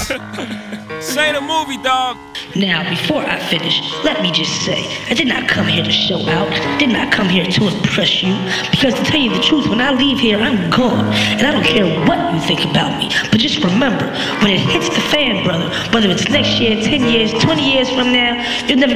Say the movie, dog. Now, before I finish, let me just say, I did not come here to show out, did not come here to impress you, because to tell you the truth, when I leave here, I'm gone, and I don't care what you think about me, but just remember, when it hits the fan, brother, whether it's next year, 10 years, 20 years from now, you'll never